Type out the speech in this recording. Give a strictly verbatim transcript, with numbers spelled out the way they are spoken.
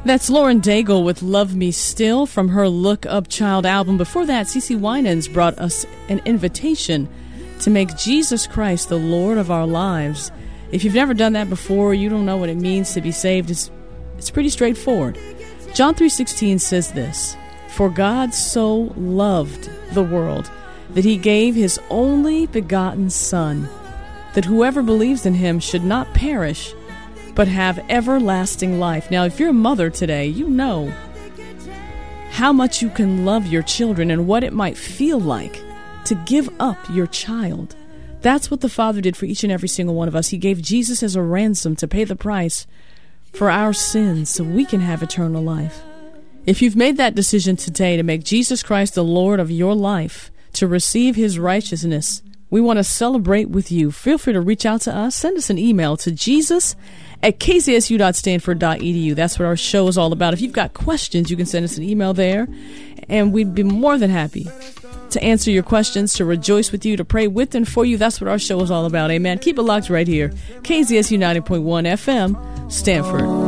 That's Lauren Daigle with Love Me Still from her Look Up Child album. Before that, CeCe Winans brought us an invitation to make Jesus Christ the Lord of our lives. If you've never done that before, you don't know what it means to be saved. It's, it's pretty straightforward. John three sixteen says this, "For God so loved the world that he gave his only begotten Son, that whoever believes in him should not perish, but have everlasting life." Now, if you're a mother today, you know how much you can love your children and what it might feel like to give up your child. That's what the Father did for each and every single one of us. He gave Jesus as a ransom to pay the price for our sins so we can have eternal life. If you've made that decision today to make Jesus Christ the Lord of your life, to receive his righteousness, we want to celebrate with you. Feel free to reach out to us. Send us an email to Jesus at k c s u dot stanford dot e d u. That's what our show is all about. If you've got questions, you can send us an email there, and we'd be more than happy to answer your questions, to rejoice with you, to pray with and for you. That's what our show is all about. Amen. Keep it locked right here. K Z S U ninety point one F M, Stanford.